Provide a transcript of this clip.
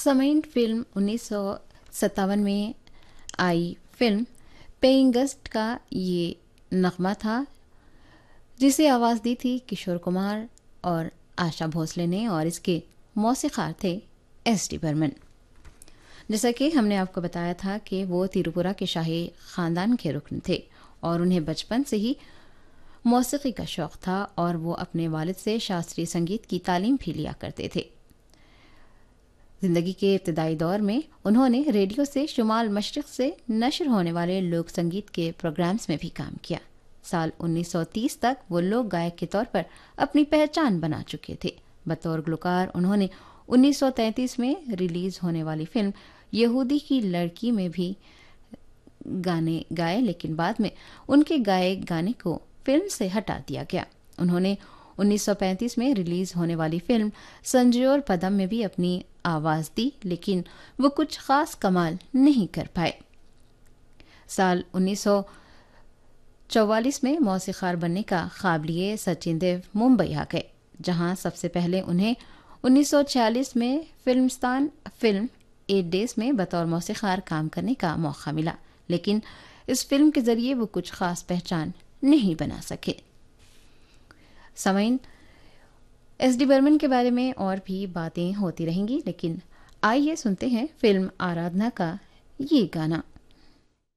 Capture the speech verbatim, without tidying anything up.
समईन film उन्नीस सौ सत्तावन में आई फिल्म पेइंग गेस्ट का ये नगमा था, जिसे आवाज़ दी थी किशोर कुमार और आशा भोसले ने, और इसके मौसीक़ार थे एस डी बर्मन। जैसा कि हमने आपको बताया था कि वो तिरुपुरा के शाही ख़ानदान के रुकन थे और उन्हें बचपन से ही मौसीक़ी का शौक़ था और वो अपने वालिद से शास्त्रीय संगीत की तालीम भी लिया करते थे। ज़िंदगी के इब्तदाई दौर में उन्होंने रेडियो से शुमाल मशरिक़ से नशर होने वाले लोक संगीत के प्रोग्राम्स में भी काम किया। साल उन्नीस सौ तीस तक वो लोक गायक के तौर पर अपनी पहचान बना चुके थे। बतौर गुलकार उन्होंने उन्नीस सौ तैंतीस में रिलीज होने वाली फिल्म यहूदी की लड़की में भी गाने गाए, लेकिन बाद में उनके गाए गाने को फिल्म से हटा दिया गया। उन्होंने उन्नीस सौ पैंतीस में रिलीज होने वाली फिल्म संजोर पदम में भी अपनी आवाज़ दी, लेकिन वो कुछ खास कमाल नहीं कर पाए। साल उन्नीस सौ चौवालीस में मौसीक़ार बनने का ख्वाब लिए सचिन देव मुंबई आ गए, जहां सबसे पहले उन्हें उन्नीस सौ छियालीस में फिल्मिस्तान फिल्म एट डेज में बतौर मौसीक़ार काम करने का मौका मिला, लेकिन इस फिल्म के जरिए वो कुछ खास पहचान नहीं बना सके। समईन, एस डी बर्मन के बारे में और भी बातें होती रहेंगी, लेकिन आइए सुनते हैं फिल्म आराधना का ये गाना।